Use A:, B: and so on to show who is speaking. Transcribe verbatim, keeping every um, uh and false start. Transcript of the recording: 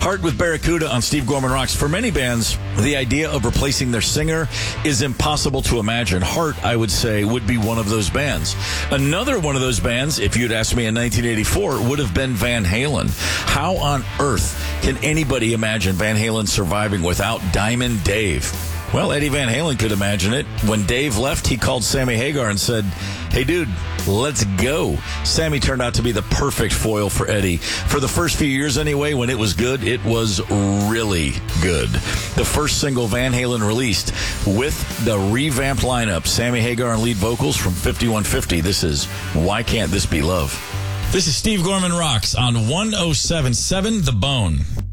A: Heart with Barracuda on Steve Gorman Rocks. For many bands, the idea of replacing their singer is impossible to imagine. Heart, I would say, would be one of those bands. Another one of those bands, if you'd asked me in nineteen eighty-four, would have been Van Halen. How on earth can anybody imagine Van Halen surviving without Diamond Dave? Well, Eddie Van Halen could imagine it. When Dave left, he called Sammy Hagar and said, "Hey, dude, let's go." Sammy turned out to be the perfect foil for Eddie. For the first few years anyway, when it was good, it was really good. The first single Van Halen released with the revamped lineup, Sammy Hagar and lead vocals from fifty-one fifty. This is Why Can't This Be Love?
B: This is Steve Gorman Rocks on one oh seven point seven The Bone.